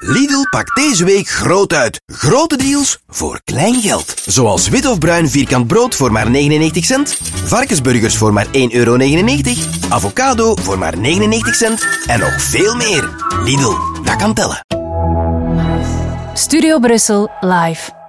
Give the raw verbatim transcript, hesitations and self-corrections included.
Lidl pakt deze week groot uit. Grote deals voor klein geld. Zoals wit of bruin vierkant brood voor maar negenennegentig cent. Varkensburgers voor maar één euro negenennegentig. Avocado voor maar negenennegentig cent. En nog veel meer. Lidl, dat kan tellen. Studio Brussel live.